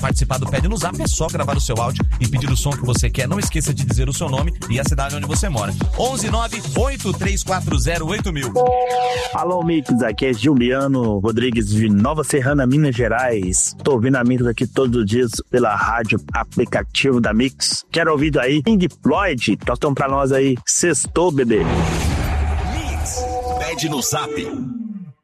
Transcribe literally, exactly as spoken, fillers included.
Participar do Pede no Zap é só gravar o seu áudio e pedir o som que você quer. Não esqueça de dizer o seu nome e a cidade onde você mora. onze nove oito três quatro zero oito mil. Alô, Mix, aqui é Juliano Rodrigues de Nova Serrana, Minas Gerais. Tô ouvindo a Mix aqui todos os dias pela rádio aplicativo da Mix. Quero ouvir aí Pink Floyd. Tostão pra nós aí. Sextou, bebê. Mix, Pede no Zap.